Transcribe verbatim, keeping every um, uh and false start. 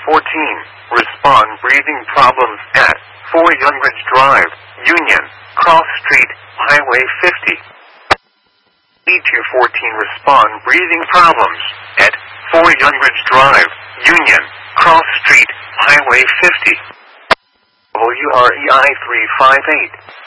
fourteen, respond breathing problems at four Youngridge Drive, Union, Cross Street, Highway fifty. E two fourteen, respond breathing problems at four Youngridge Drive, Union, Cross Street, Highway fifty. W R E I three five eight.